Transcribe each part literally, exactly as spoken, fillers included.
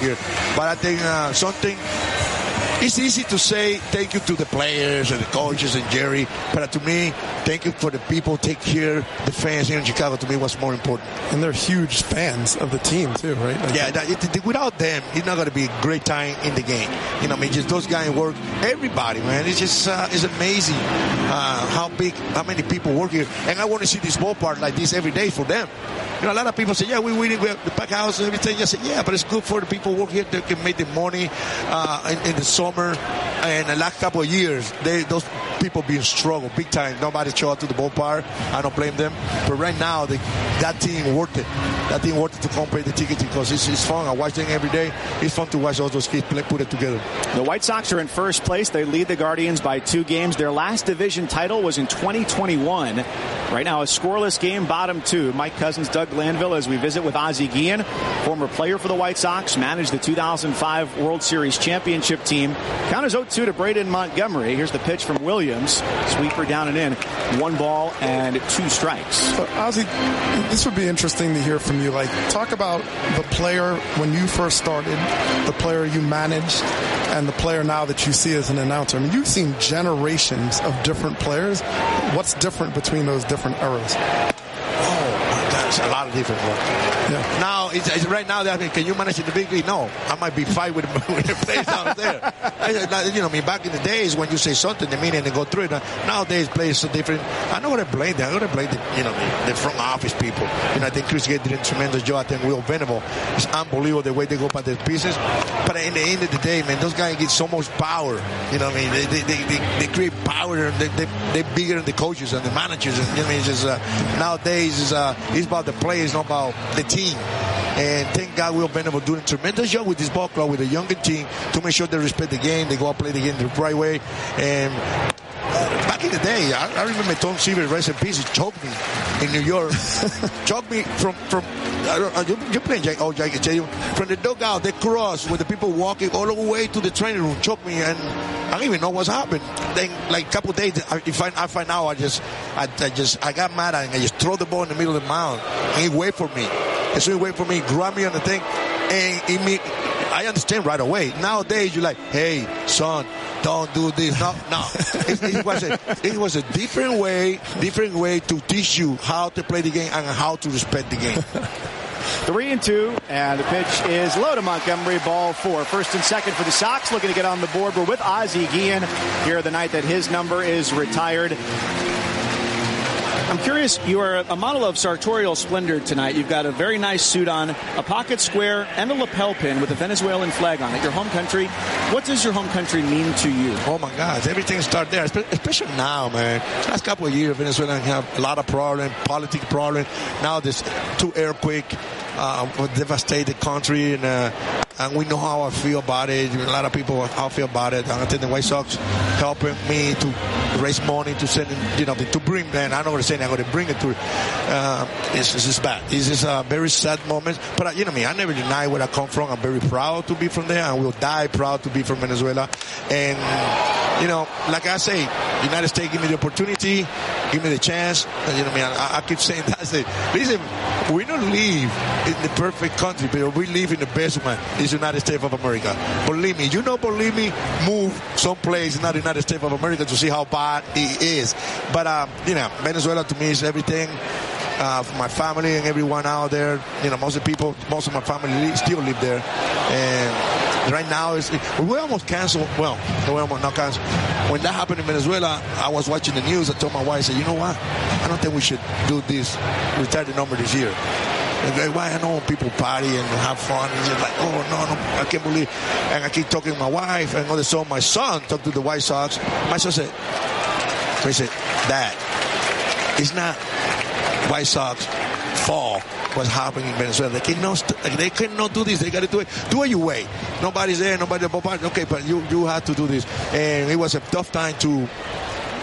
here. But I think uh, something. It's easy to say thank you to the players and the coaches and Jerry, but to me, thank you for the people take care, the fans here in Chicago. To me, was more important. And they're huge fans of the team too, right? Like yeah, that, it, without them, it's not going to be a great time in the game. You know, I mean, just those guys work. Everybody, man, it's just uh, it's amazing uh, how big, how many people work here, and I want to see this ballpark like this every day for them. You know, a lot of people say, yeah, we win, we have the pack house and everything. I say, yeah, but it's good for the people who work here. They can make the money uh, in, in the summer. And the last couple of years, they, those people being struggled big time. Nobody show up to the ballpark. I don't blame them. But right now, they, that team worth it. That team worth it to come pay the ticket because it's, it's fun. I watch them every day. It's fun to watch all those kids play, put it together. The White Sox are in first place. They lead the Guardians by two games. Their last division title was in twenty twenty-one. Right now, a scoreless game, bottom two. Mike Cousins, Doug Glanville, as we visit with Ozzie Guillen, former player for the White Sox, managed the two thousand five World Series championship team. Count is oh two to Braden Montgomery. Here's the pitch from Williams. Sweeper down and in. One ball and two strikes. So, Ozzie, this would be interesting to hear from you. Like, talk about the player when you first started, the player you managed, and the player now that you see as an announcer. I mean, you've seen generations of different players. What's different between those different eras? A lot of different ones. Yeah. Now, it's, it's right now, I mean, can you manage in the big league? No. I might be fight with, with the players down there. I, you know, I mean, back in the days when you say something, they mean it and they go through it. Nowadays, players are different. I know what I blame them. I got to blame the, you know, the, the front office people. You know, I think Chris Gate did a tremendous job. I think Will Venable. It's unbelievable the way they go by their pieces. But in the end of the day, man, those guys get so much power. You know what I mean? They they, they, they, they create power. They, they, they're bigger than the coaches and the managers. And, you know what I mean? It's just, uh, nowadays, it's, uh, it's about the players, not about the team. And thank God Will Venable doing a tremendous job with this ball club, with a younger team, to make sure they respect the game, they go out play the game the right way. And uh, back in the day, I, I remember Tom Seaver, rest in peace, he choked me in New York. Choked me from, from uh, you, you're playing Jack, oh, Jack, from the dugout, they crossed with the people walking all the way to the training room, choked me, and I don't even know what's happened. Then, like a couple of days, if I, I find out, I just, I, I just, I got mad and I just throw the ball in the middle of the mound, and he wait for me. And so he wait for me, grab me on the thing, and he me, I understand right away. Nowadays, you're like, hey, son, don't do this. No, no. it, it, was a, it was a different way, different way to teach you how to play the game and how to respect the game. Three and two, and the pitch is low to Montgomery, ball four. First and second for the Sox, looking to get on the board. We're with Ozzie Guillen here the night that his number is retired. I'm curious, you are a model of sartorial splendor tonight. You've got a very nice suit on, a pocket square, and a lapel pin with a Venezuelan flag on it. Your home country. What does your home country mean to you? Oh, my God. Everything starts there, especially now, man. Last couple of years, Venezuela have a lot of problems, political problems. Now there's two earthquakes. Uh, devastate the country, and, uh, and we know how I feel about it. A lot of people how I feel about it. I think the White Sox helping me to raise money to send, you know, to bring. Man, I'm not going to say I'm going to bring it to. Uh, it's, it's just bad. It's just a very sad moment. But uh, you know me, I never deny where I come from. I'm very proud to be from there. I will die proud to be from Venezuela. And you know, like I say, United States give me the opportunity, give me the chance. And, you know, me, I, I keep saying that's it. Listen, we don't live in the perfect country, but we live in the best one. It's the United States of America. Believe me, you know, believe me, move someplace in the United States of America to see how bad it is. But, um, you know, Venezuela to me is everything. Uh, for my family and everyone out there, you know, most of the people, most of my family still live there. And right now, it's, we almost canceled, well, we almost not canceled. When that happened in Venezuela, I was watching the news. I told my wife, I said, you know what? I don't think we should do this, retire the number this year. And why I know people party and have fun. And just like, oh, no, no, I can't believe. And I keep talking to my wife. And all of a sudden, my son talked to the White Sox. My son said, he said, Dad, it's not White Sox fall what's happening in Venezuela. They cannot, they cannot do this. They got to do it. Do it your way. Nobody's there. Nobody. Okay, but you you have to do this. And it was a tough time to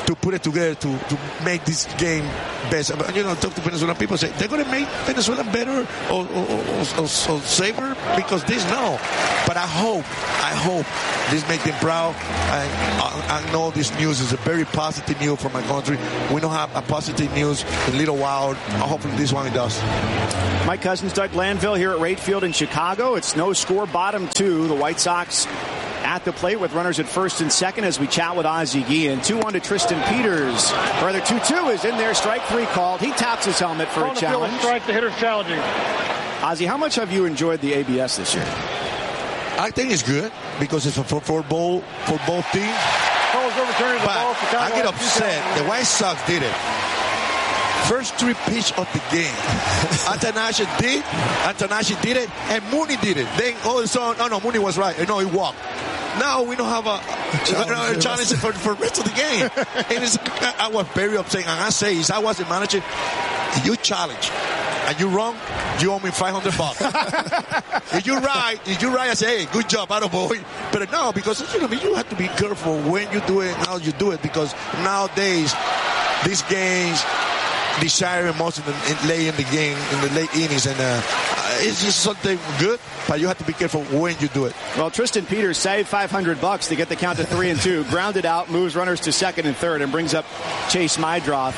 to put it together to, to make this game best. You know, talk to Venezuelan people, say they're going to make Venezuela better or, or, or, or, or safer because this no. But I hope, I hope this makes them proud. And I, I know this news is a very positive news for my country. We don't have a positive news in a little while. Hopefully this one it does. Mike Cousins, Doug Glanville here at Wright Field in Chicago. It's no score, bottom two. The White Sox at the plate with runners at first and second as we chat with Ozzie Guillen. two one to Tristan Peters. Or rather, two two is in there. Strike three called. He taps his helmet for a challenge. Strike, the hitter's challenging. Ozzie, how much have you enjoyed the A B S this year? I think it's good because it's for, for, both, for both teams. But I get upset. The White Sox did it. First three pitch of the game. Attanasio did. Attanasio did it. And Mooney did it. Then all of a sudden, oh no, Mooney was right. No, he walked. Now we don't have a, a, a challenge for, for the rest of the game. And it's, I was very upset. And I say, if I was the manager, you challenge. And you wrong, you owe me five hundred bucks. If you're right, if you're right, I say, hey, good job, attaboy. But no, because you know, you have to be careful when you do it and how you do it. Because nowadays, these games, desire most in, the, in late in the game, in the late innings, and uh, it's just something good, but you have to be careful when you do it. Well, Tristan Peters saved five hundred bucks to get the count to three and two, grounded out, moves runners to second and third, and brings up Chase Mydroth.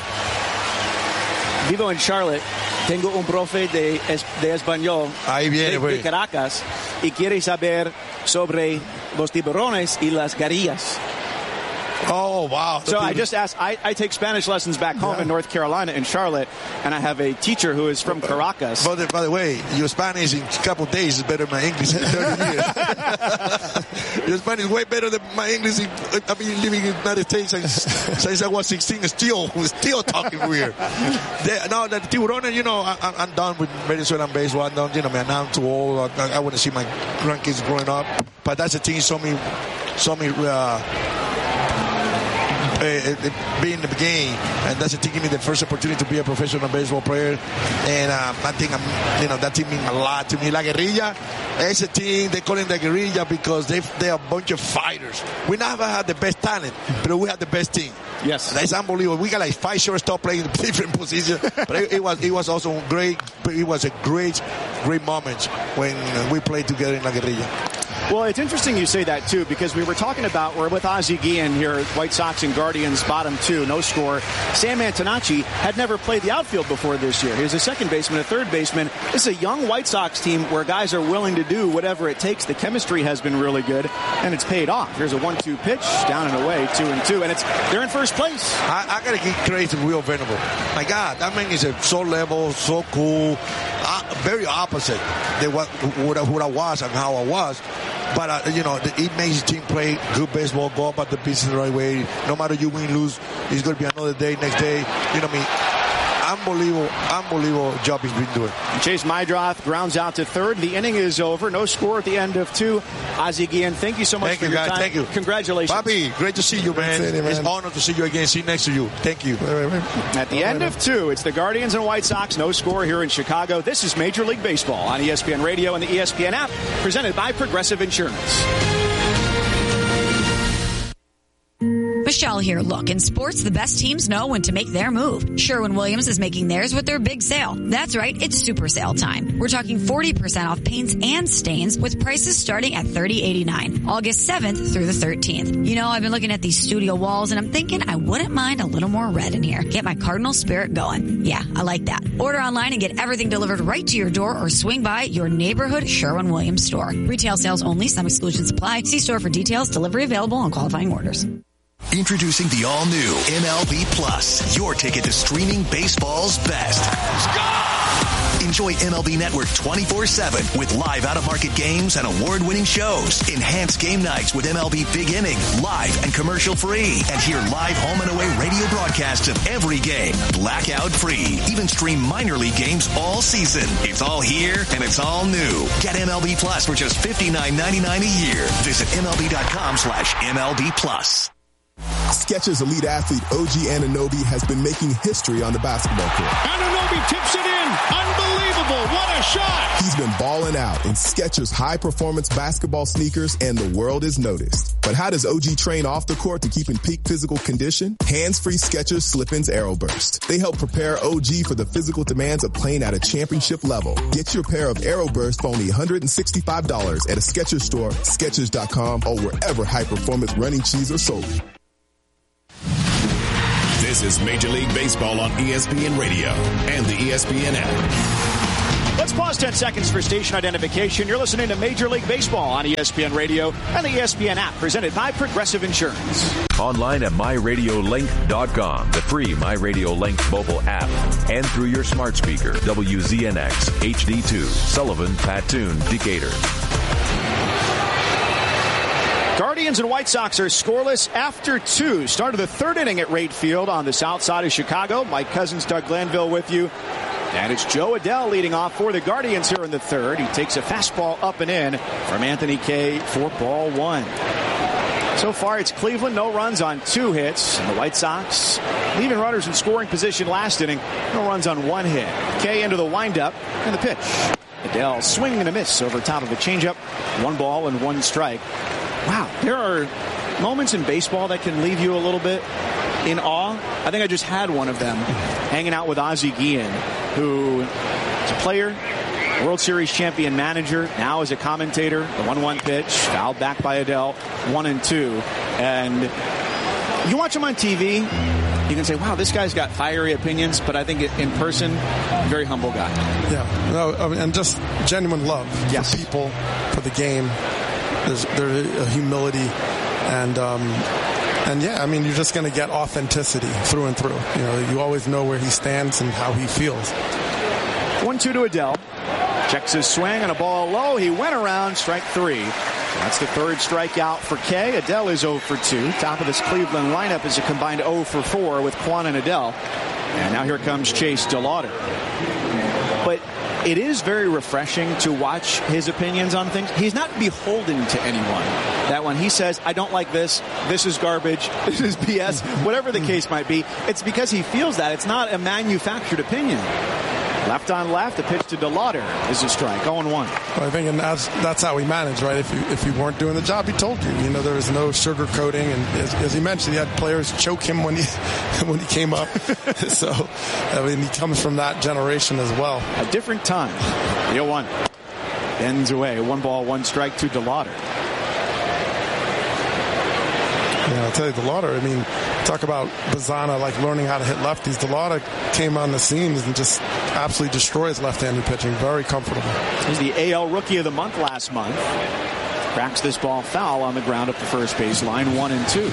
Vivo en Charlotte. Tengo un profe de, de español Ahí viene, de, de Caracas y quiere saber sobre los tiburones y las garillas. Oh, wow. So I just asked, I, I take Spanish lessons back home yeah. in North Carolina, in Charlotte, and I have a teacher who is from Caracas. By the, by the way, your Spanish in a couple of days is better than my English in thirty years. Your Spanish is way better than my English. In, I've been living in the United States since, since I was sixteen, still still talking weird. They, no, the Tiburones, you know, I, I'm done with Venezuelan baseball. I'm done, you know, man, now I'm too old. I, I want to see my grandkids growing up. But that's the thing, so me, so me, uh, Uh, uh, being in the game, and that's the thing, give me the first opportunity to be a professional baseball player, and uh, I think I'm, you know, that team means a lot to me. La Guerrilla, it's a team, they call it the Guerrilla because they they're a bunch of fighters. We never had the best talent, but we had the best team. Yes, that's unbelievable. We got like five shortstop playing in different positions, but it, it was it was also great. It was a great, great moment when we played together in La Guerrilla. Well, it's interesting you say that, too, because we were talking about, we're with Ozzie Guillen here at White Sox and Guardians, bottom two, no score. Sam Antonacci had never played the outfield before this year. He was a second baseman, a third baseman. This is a young White Sox team where guys are willing to do whatever it takes. The chemistry has been really good, and it's paid off. Here's a one two pitch, down and away, two and two, and it's they're in first place. I, I got to give credit to Will Venable. My God, that man is a so level, so cool, uh, very opposite than what, what, what I was and how I was. But, uh, you know, it makes the team play good baseball, go about the business the right way. No matter you win, lose, it's going to be another day, next day. You know what I mean? Unbelievable, unbelievable job he's been doing. Chase Mydroth grounds out to third. The inning is over. No score at the end of two. Ozzie Guillen, thank you so much thank for you, your guys. time. Thank you. Congratulations. Bobby, great to see you, man. It, man. It's an honor to see you again, see next to you. Thank you. At the end of two, it's the Guardians and White Sox. No score here in Chicago. This is Major League Baseball on E S P N Radio and the E S P N app, presented by Progressive Insurance. Michelle here. Look, in sports, the best teams know when to make their move. Sherwin-Williams is making theirs with their big sale. That's right, it's super sale time. We're talking forty percent off paints and stains with prices starting at thirty dollars and eighty-nine cents. August seventh through the thirteenth. You know, I've been looking at these studio walls and I'm thinking I wouldn't mind a little more red in here. Get my Cardinal spirit going. Yeah, I like that. Order online and get everything delivered right to your door or swing by your neighborhood Sherwin-Williams store. Retail sales only. Some exclusions apply. See store for details. Delivery available on qualifying orders. Introducing the all-new M L B Plus, your ticket to streaming baseball's best. Enjoy M L B Network twenty-four seven with live out-of-market games and award-winning shows. Enhanced game nights with M L B Big Inning, live and commercial-free. And hear live home and away radio broadcasts of every game, blackout-free. Even stream minor league games all season. It's all here and it's all new. Get M L B Plus for just fifty-nine ninety-nine a year. Visit MLB.com slash MLB Plus. Skechers elite athlete O G Anunoby has been making history on the basketball court. Anunoby tips it in. Unbelievable. Unbelievable. What a shot. He's been balling out in Skechers high-performance basketball sneakers, and the world is noticed. But how does O G train off the court to keep in peak physical condition? Hands-free Skechers Slip-ins Aeroburst. They help prepare O G for the physical demands of playing at a championship level. Get your pair of Aeroburst for only one hundred sixty-five dollars at a Skechers store, Skechers dot com, or wherever high-performance running shoes are sold. This is Major League Baseball on E S P N Radio and the E S P N app. Let's pause ten seconds for station identification. You're listening to Major League Baseball on E S P N Radio and the E S P N app, presented by Progressive Insurance. Online at my radio link dot com, the free MyRadioLink mobile app, and through your smart speaker, W Z N X H D two, Sullivan, Patoon, Decatur. Guardians and White Sox are scoreless after two. Start of the third inning at Wright Field on the south side of Chicago. Mike Cousins, Doug Glanville with you. And it's Joe Adell leading off for the Guardians here in the third. He takes a fastball up and in from Anthony Kay for ball one. So far, it's Cleveland, no runs on two hits. And the White Sox leaving runners in scoring position last inning. No runs on one hit. Kay into the windup and the pitch. Adell swinging and a miss over top of a changeup. One ball and one strike. Wow, there are moments in baseball that can leave you a little bit in awe. I think I just had one of them hanging out with Ozzie Guillen, who is a player, World Series champion manager, now as a commentator. The one one pitch, fouled back by Adell, one and two. And you watch him on T V, you can say, wow, this guy's got fiery opinions, but I think in person, very humble guy. Yeah, no, I mean, and just genuine love yes. for people, for the game. There's, there's a humility, and um, and yeah, I mean, you're just going to get authenticity through and through. You know, you always know where he stands and how he feels. one two to Adell. Checks his swing and a ball low. He went around, strike three. That's the third strikeout for Kay. Adell is oh for two. Top of this Cleveland lineup is a combined oh for four with Kwan and Adell. And now here comes Chase DeLauder. But it is very refreshing to watch his opinions on things. He's not beholden to anyone. That when he says, I don't like this, this is garbage, this is B S, whatever the case might be, it's because he feels that. It's not a manufactured opinion. Left on left, the pitch to DeLauder is a strike, oh and one. Well, I think and that's, that's how he managed, right? If you, if you weren't doing the job, he told you. You know, there was no sugarcoating, and as, as he mentioned, he had players choke him when he when he came up. So, I mean, he comes from that generation as well. A different time. The oh one ends away. One ball, one strike to DeLauder. Yeah, I'll tell you, DeLauder, I mean, talk about Bazzana, like learning how to hit lefties. DeLauder came on the scene and just absolutely destroys left-handed pitching. Very comfortable. He's the A L Rookie of the Month last month. Cracks this ball foul on the ground up the first base line, one and two.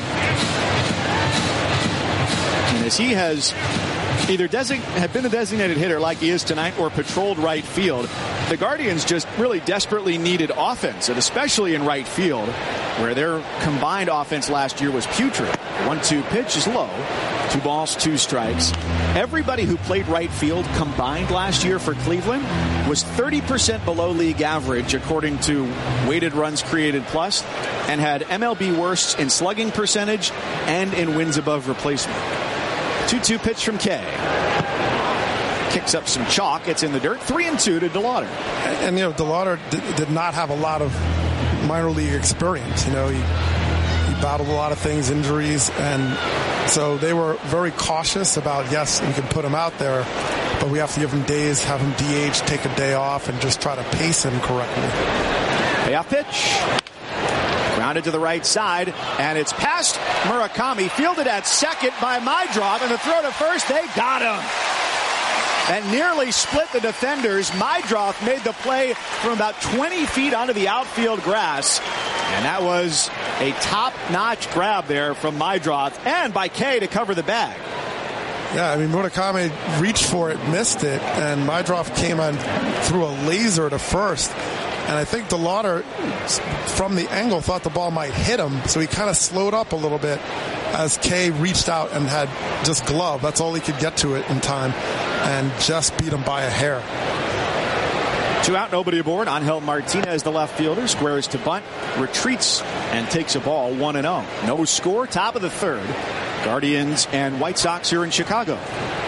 And as he has either design, have been a designated hitter like he is tonight or patrolled right field, the Guardians just really desperately needed offense, and especially in right field, where their combined offense last year was putrid. one two pitch is low. Two balls, two strikes. Everybody who played right field combined last year for Cleveland was thirty percent below league average, according to weighted runs created plus, and had M L B worsts in slugging percentage and in wins above replacement. two two pitch from Kay. Kicks up some chalk. It's in the dirt. Three and two to DeLauder. And, and you know, DeLauder did, did not have a lot of minor league experience. You know, he, he battled a lot of things, injuries, and so they were very cautious about, yes, we can put him out there, but we have to give him days, have him D H, take a day off, and just try to pace him correctly. Payoff pitch. Grounded to the right side, and it's past Murakami, fielded at second by Maidroff, and the throw to first, they got him. And nearly split the defenders. Maidroff made the play from about twenty feet onto the outfield grass. And that was a top-notch grab there from Maidroff and by Kay to cover the bag. Yeah, I mean, Murakami reached for it, missed it, and Maidroff came on through a laser to first. And I think DeLauder, from the angle, thought the ball might hit him, so he kind of slowed up a little bit as Kay reached out and had just glove. That's all he could get to it in time, and just beat him by a hair. Two out, nobody aboard. Angel Martinez, the left fielder, squares to bunt, retreats, and takes a ball one and oh. No score, top of the third. Guardians and White Sox here in Chicago.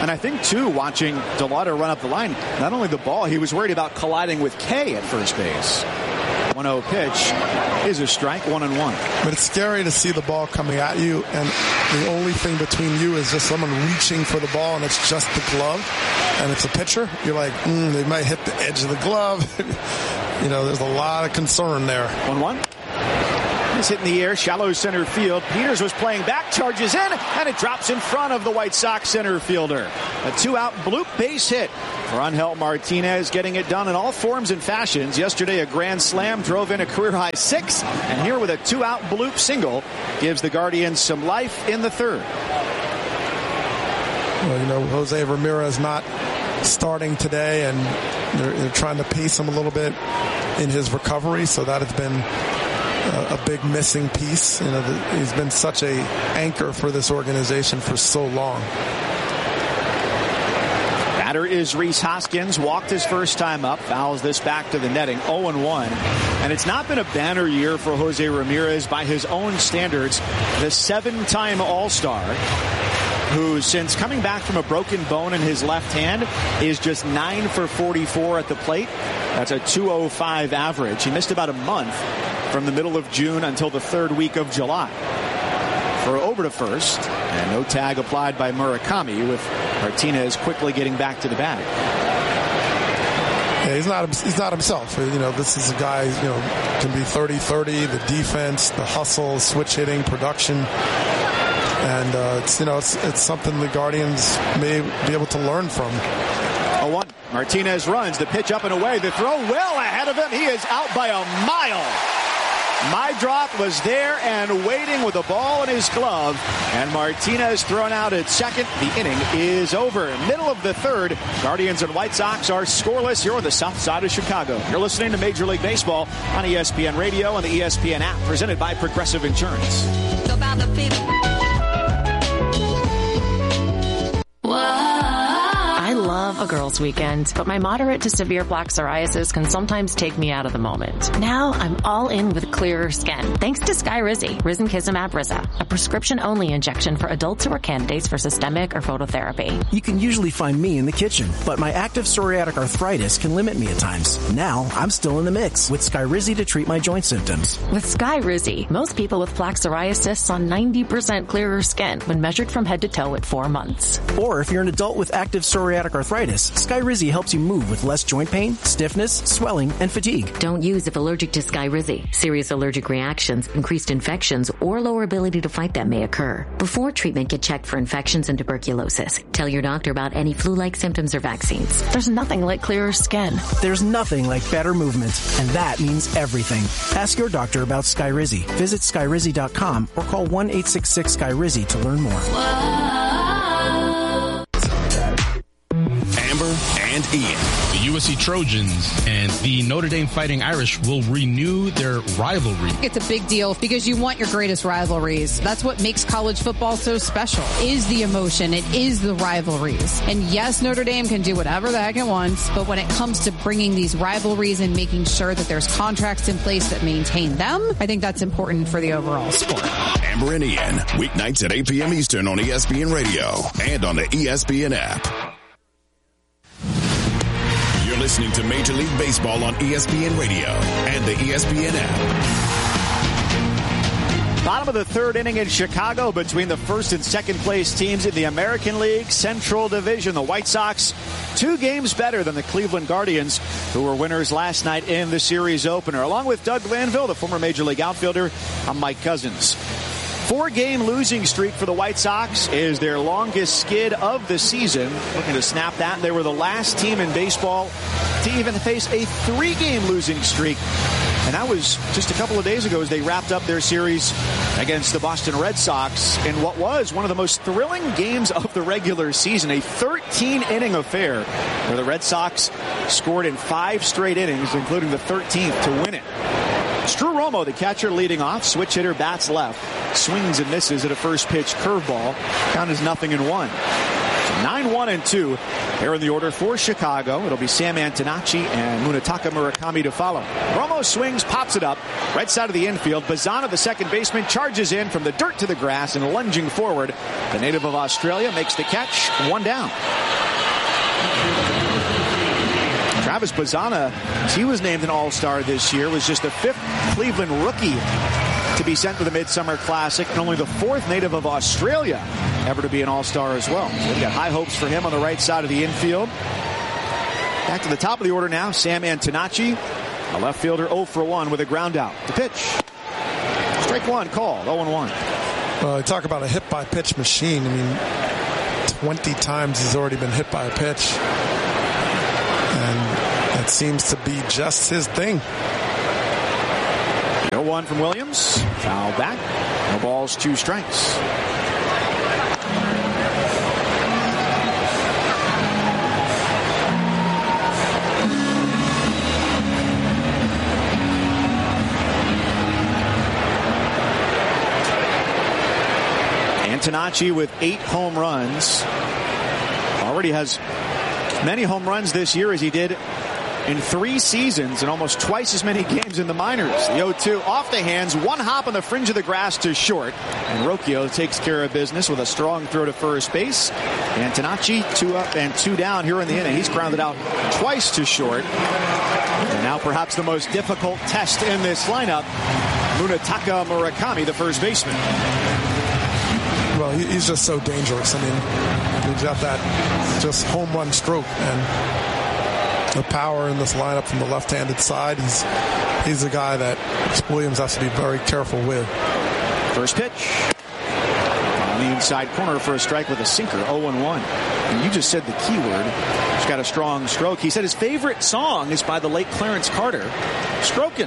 And I think, too, watching DeLauder run up the line, not only the ball, he was worried about colliding with Kay at first base. one oh pitch is a strike, one and one. But it's scary to see the ball coming at you, and the only thing between you is just someone reaching for the ball, and it's just the glove, and it's a pitcher. You're like, mm, they might hit the edge of the glove. You know, there's a lot of concern there. one one. He's hit in the air, shallow center field. Peters was playing back, charges in, and it drops in front of the White Sox center fielder. A two-out bloop base hit for Angel Martinez, getting it done in all forms and fashions. Yesterday, a grand slam drove in a career-high six, and here with a two-out bloop single gives the Guardians some life in the third. Well, you know, Jose Ramirez not starting today, and they're, they're trying to pace him a little bit in his recovery, so that has been a, a big missing piece. You know, the, he's been such a anchor for this organization for so long. Batter is Rhys Hoskins, walked his first time up, fouls this back to the netting, oh and one. And it's not been a banner year for Jose Ramirez by his own standards. The seven-time All-Star, who, since coming back from a broken bone in his left hand, is just nine for forty-four at the plate. That's a two oh five average. He missed about a month from the middle of June until the third week of July. For over to first, and no tag applied by Murakami, with Martinez quickly getting back to the bag. Yeah, he's not he's not himself. You know, this is a guy, you know, can be thirty thirty, the defense, the hustle, switch hitting, production. And, uh, it's, you know, it's, it's something the Guardians may be able to learn from. oh one. Martinez runs. The pitch up and away. The throw well ahead of him. He is out by a mile. Meidroth was there and waiting with the ball in his glove. And Martinez thrown out at second. The inning is over. Middle of the third. Guardians and White Sox are scoreless here on the south side of Chicago. You're listening to Major League Baseball on E S P N Radio and the E S P N app, presented by Progressive Insurance. Go about the people. I love a girls' weekend, but my moderate to severe plaque psoriasis can sometimes take me out of the moment. Now I'm all in with clearer skin, thanks to Skyrizi, Risankizumab Riza, a prescription-only injection for adults who are candidates for systemic or phototherapy. You can usually find me in the kitchen, but my active psoriatic arthritis can limit me at times. Now I'm still in the mix with Skyrizi to treat my joint symptoms. With Skyrizi, most people with plaque psoriasis saw ninety percent clearer skin when measured from head to toe at four months. Or if you're an adult with active psoriatic arthritis, Skyrizi helps you move with less joint pain, stiffness, swelling, and fatigue. Don't use if allergic to Skyrizi. Serious allergic reactions, increased infections, or lower ability to fight them may occur. Before treatment, get checked for infections and tuberculosis. Tell your doctor about any flu-like symptoms or vaccines. There's nothing like clearer skin. There's nothing like better movement, and that means everything. Ask your doctor about Skyrizi. Visit Skyrizi dot com or call one eight six six Sky Rizi to learn more. Amber and Ian. The U S C Trojans and the Notre Dame Fighting Irish will renew their rivalry. It's a big deal because you want your greatest rivalries. That's what makes college football so special, is the emotion. It is the rivalries. And yes, Notre Dame can do whatever the heck it wants, but when it comes to bringing these rivalries and making sure that there's contracts in place that maintain them, I think that's important for the overall sport. Amber and Ian, weeknights at eight p.m. Eastern on E S P N Radio and on the E S P N app. You're listening to Major League Baseball on E S P N Radio and the E S P N app. Bottom of the third inning in Chicago between the first and second place teams in the American League Central Division. The White Sox, two games better than the Cleveland Guardians, who were winners last night in the series opener. Along with Doug Glanville, the former Major League outfielder, I'm Mike Cousins. Four-game losing streak for the White Sox is their longest skid of the season. Looking to snap that. They were the last team in baseball to even face a three-game losing streak. And that was just a couple of days ago as they wrapped up their series against the Boston Red Sox in what was one of the most thrilling games of the regular season. A thirteen-inning affair where the Red Sox scored in five straight innings, including the thirteenth, to win it. Drew Romo, the catcher, leading off. Switch hitter, bats left. Swings and misses at a first pitch curveball. Count is nothing in one. nine one and two. Here in the order for Chicago, it'll be Sam Antonacci and Munetaka Murakami to follow. Romo swings, pops it up, right side of the infield. Bazana, the second baseman, charges in from the dirt to the grass and lunging forward. The native of Australia makes the catch, one down. Travis Bazana, he was named an All-Star this year, was just the fifth Cleveland rookie to be sent to the Midsummer Classic, and only the fourth native of Australia ever to be an All-Star as well. So we've got high hopes for him on the right side of the infield. Back to the top of the order now, Sam Antonacci, a left fielder, oh for one with a ground out. The pitch. Strike one called, oh and one. Well, you talk about a hit-by-pitch machine. I mean, twenty times he's already been hit by a pitch. And that seems to be just his thing. oh one from Williams. Foul back. No balls, two strikes. Antonacci with eight home runs. Already has many home runs this year as he did in three seasons and almost twice as many games in the minors. The oh two off the hands, one hop on the fringe of the grass to short. And Rocchio takes care of business with a strong throw to first base. Antonacci, two up and two down here in the inning. He's grounded out twice to short. And now perhaps the most difficult test in this lineup, Munetaka Murakami, the first baseman. Well, he's just so dangerous. I mean, he's got that just home run stroke and the power in this lineup from the left-handed side. He's he's a guy that Williams has to be very careful with. First pitch on the inside corner for a strike with a sinker, oh and one. And you just said the key word. He's got a strong stroke. He said his favorite song is by the late Clarence Carter, Strokin'.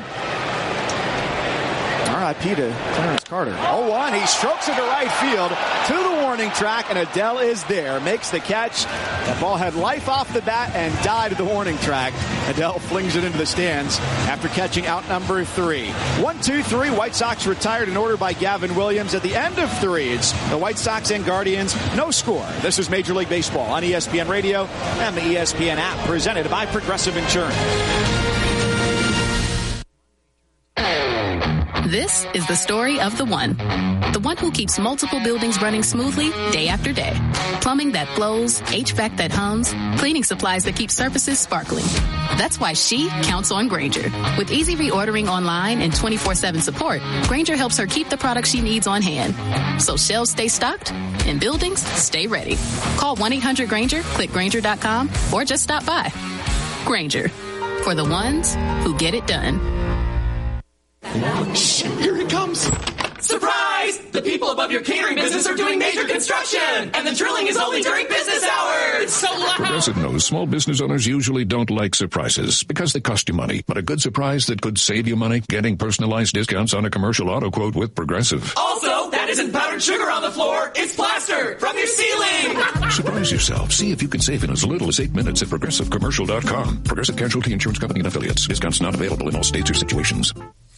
R I P to Clarence Carter. oh one, he strokes it to right field to the warning track, and Adell is there, makes the catch. That ball had life off the bat and died at the warning track. Adell flings it into the stands after catching out number three. One, two, three. White Sox retired in order by Gavin Williams at the end of three. It's the White Sox and Guardians. No score. This is Major League Baseball on E S P N Radio and the E S P N app, presented by Progressive Insurance. This is the story of the one. The one who keeps multiple buildings running smoothly day after day. Plumbing that flows, H V A C that hums, cleaning supplies that keep surfaces sparkling. That's why she counts on Grainger. With easy reordering online and twenty-four seven support, Grainger helps her keep the products she needs on hand. So shelves stay stocked and buildings stay ready. Call one eight hundred Grainger, click Grainger dot com, or just stop by. Grainger, for the ones who get it done. Shh, here it comes. Surprise! The people above your catering business are doing major construction, and the drilling is only during business hours. So loud. Progressive knows small business owners usually don't like surprises because they cost you money. But a good surprise that could save you money, getting personalized discounts on a commercial auto quote with Progressive. Also, that isn't powdered sugar on the floor. It's plaster from your ceiling. Surprise yourself. See if you can save in as little as eight minutes at progressive commercial dot com. Progressive Casualty Insurance Company and Affiliates. Discounts not available in all states or situations.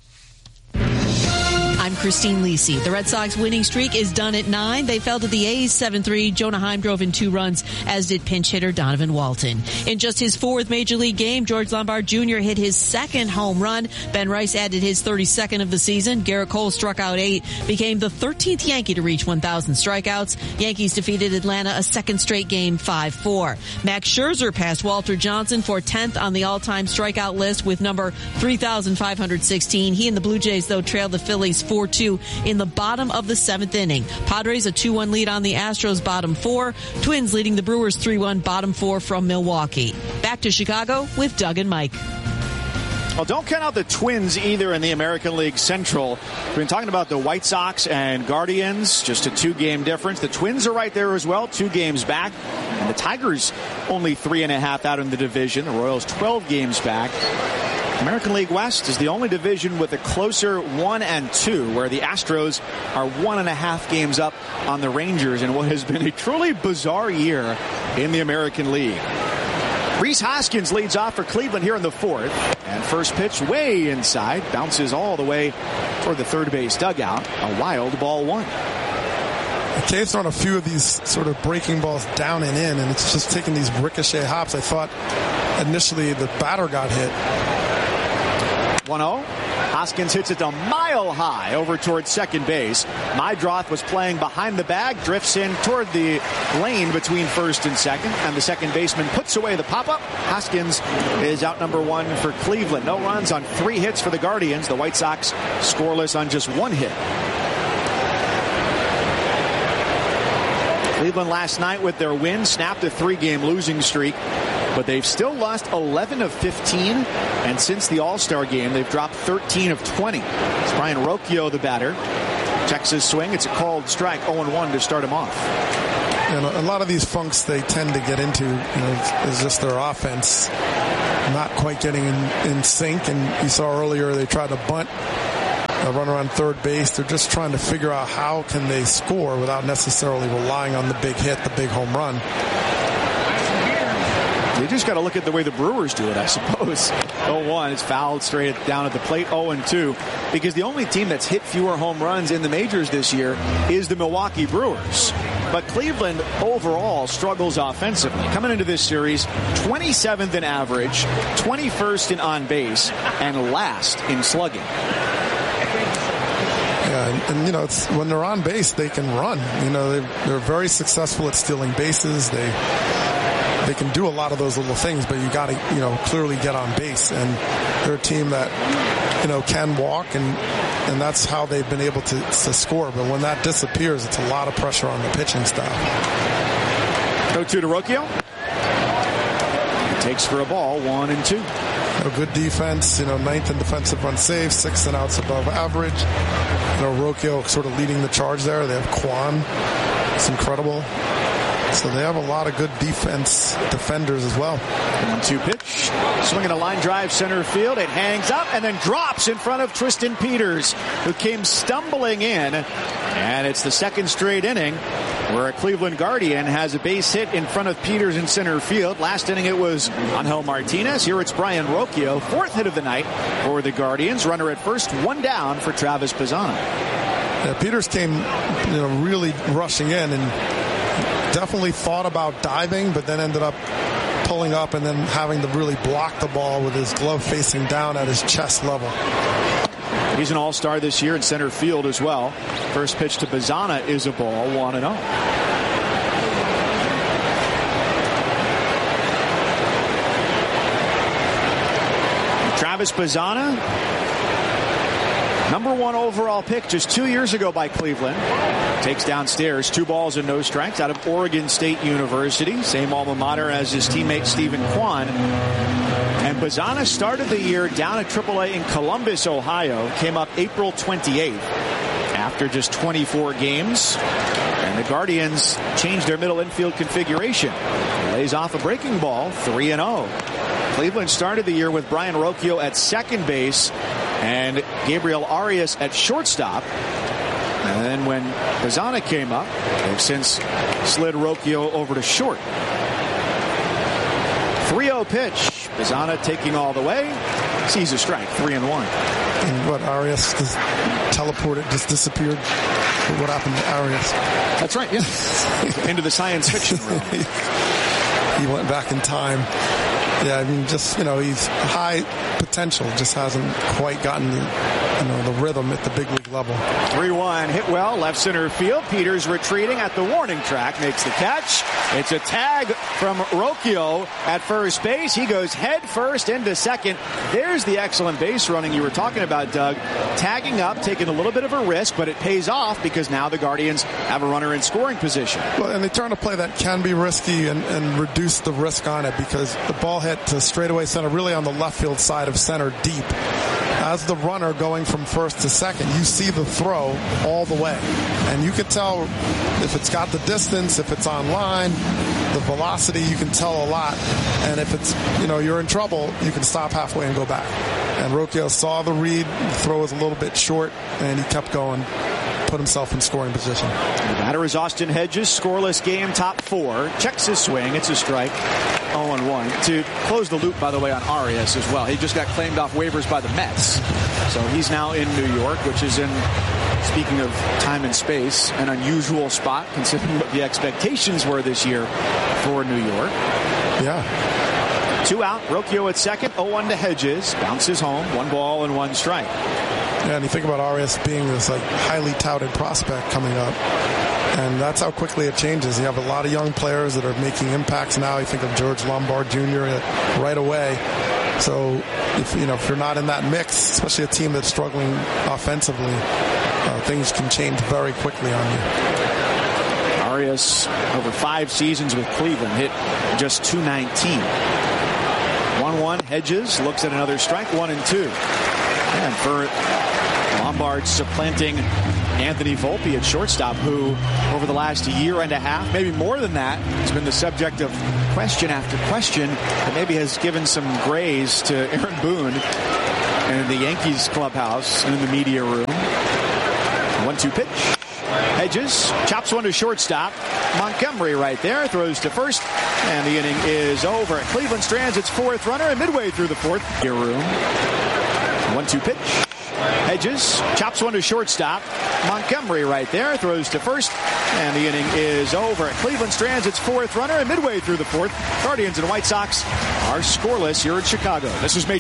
I'm Christine Lisi. The Red Sox winning streak is done at nine. They fell to the A's seven three. Jonah Heim drove in two runs, as did pinch hitter Donovan Walton. In just his fourth Major League game, George Lombard Junior hit his second home run. Ben Rice added his thirty-second of the season. Garrett Cole struck out eight, became the thirteenth Yankee to reach one thousand strikeouts. Yankees defeated Atlanta a second straight game five four. Max Scherzer passed Walter Johnson for tenth on the all-time strikeout list with number three thousand five hundred sixteen. He and the Blue Jays, though, trailed the Phillies four two in the bottom of the seventh inning. Padres a two one lead on the Astros bottom four. Twins leading the Brewers three one bottom four from Milwaukee. Back to Chicago with Doug and Mike. Well, don't count out the Twins either in the American League Central. We've been talking about the White Sox and Guardians, just a two-game difference. The Twins are right there as well, two games back. And the Tigers only three and a half out in the division. The Royals twelve games back. American League West is the only division with a closer one and two, where the Astros are one and a half games up on the Rangers in what has been a truly bizarre year in the American League. Rhys Hoskins leads off for Cleveland here in the fourth. And first pitch way inside, bounces all the way toward the third base dugout. A wild ball one. McKay's thrown a few of these sort of breaking balls down and in, and it's just taking these ricochet hops. I thought initially the batter got hit. one oh. Hoskins hits it a mile high over towards second base. Meidroth was playing behind the bag, drifts in toward the lane between first and second, and the second baseman puts away the pop-up. Hoskins is out number one for Cleveland. No runs on three hits for the Guardians. The White Sox scoreless on just one hit. Cleveland last night with their win snapped a three-game losing streak, but they've still lost eleven of fifteen, and since the All-Star game, they've dropped thirteen of twenty. It's Brian Rocchio, the batter. Checks his swing. It's a called strike, oh and one to start him off. And a lot of these funks they tend to get into, you know, is just their offense not quite getting in, in sync. And you saw earlier they tried to bunt a runner on third base. They're just trying to figure out how can they score without necessarily relying on the big hit, the big home run. You just got to look at the way the Brewers do it, I suppose. oh one is fouled straight down at the plate, oh and two. Because the only team that's hit fewer home runs in the majors this year is the Milwaukee Brewers. But Cleveland overall struggles offensively. Coming into this series, twenty-seventh in average, twenty-first in on base, and last in slugging. Yeah, and, and you know, it's, when they're on base, they can run. You know, they, they're very successful at stealing bases. They they can do a lot of those little things, but you got to, you know, clearly get on base. And they're a team that, you know, can walk, and and that's how they've been able to, to score. But when that disappears, it's a lot of pressure on the pitching staff. oh two to Rocchio. He takes for a ball, one and two. You know, good defense, you know, ninth in defensive run saves, sixth and outs above average. You know, Rocchio sort of leading the charge there. They have Kwan. It's incredible. So they have a lot of good defense defenders as well. one two pitch. Swinging a line drive center field. It hangs up and then drops in front of Tristan Peters, who came stumbling in. And it's the second straight inning where a Cleveland Guardian has a base hit in front of Peters in center field. Last inning it was Angel Martinez. Here it's Brian Rocchio. Fourth hit of the night for the Guardians. Runner at first, one down for Travis Bazzana. Yeah, Peters came, you know, really rushing in and definitely thought about diving, but then ended up pulling up and then having to really block the ball with his glove facing down at his chest level. He's an all-star this year in center field as well. First pitch to Bazzana is a ball, one and oh. Travis Bazzana, number one overall pick just two years ago by Cleveland. Takes downstairs, two balls and no strikes out of Oregon State University. Same alma mater as his teammate Stephen Kwan. And Bazzana started the year down at triple A in Columbus, Ohio. Came up April twenty-eighth after just twenty-four games. And the Guardians changed their middle infield configuration. Lays off a breaking ball, three and oh. Cleveland started the year with Brian Rocchio at second base and Gabriel Arias at shortstop. And then when Bazzana came up, they've since slid Rocchio over to short. three oh pitch. Bazzana taking all the way. Sees a strike, three and one. And what, Arias just teleported, just disappeared? What happened to Arias? That's right, yeah. Into the science fiction realm. He went back in time. Yeah, I mean, just, you know, he's high potential, just hasn't quite gotten, you know, the rhythm at the big league level. three one, hit well, left center field. Peters retreating at the warning track, makes the catch. It's a tag from Rocchio at first base. He goes head first into second. There's the excellent base running you were talking about, Doug. Tagging up, taking a little bit of a risk, but it pays off because now the Guardians have a runner in scoring position. Well, and they turn a play that can be risky and, and reduce the risk on it because the ball hit to straightaway center, really on the left field side of center deep. As the runner going from first to second, you see the throw all the way. And you can tell if it's got the distance, if it's on line, the velocity, you can tell a lot. And if it's, you know, you're in trouble, you can stop halfway and go back. And Rocchio saw the read, the throw was a little bit short, and he kept going, put himself in scoring position. The batter is Austin Hedges, scoreless game, top four. Checks his swing, it's a strike. oh and one. To close the loop, by the way, on Arias as well. He just got claimed off waivers by the Mets. So he's now in New York, which is in Speaking of time and space, an unusual spot considering what the expectations were this year for New York. Yeah. Two out, Rocchio at second, oh one to Hedges. Bounces home, one ball and one strike. Yeah, and you think about Arias being this like highly touted prospect coming up. And that's how quickly it changes. You have a lot of young players that are making impacts now. You think of George Lombard Junior right away. So, if you know, if you're not in that mix, especially a team that's struggling offensively, uh, things can change very quickly on you. Arias, over five seasons with Cleveland, hit just two nineteen. one one, Hedges looks at another strike, one and two. And for Lombard supplanting Anthony Volpe at shortstop, who over the last year and a half, maybe more than that, has been the subject of question after question, and maybe has given some grace to Aaron Boone in the Yankees clubhouse and in the media room. one two pitch. Hedges chops one to shortstop. Montgomery right there, throws to first, and the inning is over. Cleveland strands its fourth runner, and midway through the fourth room. one two pitch. Hedges chops one to shortstop. Montgomery right there, throws to first, and the inning is over. Cleveland strands its fourth runner, and midway through the fourth, Guardians and White Sox are scoreless here in Chicago. This is Major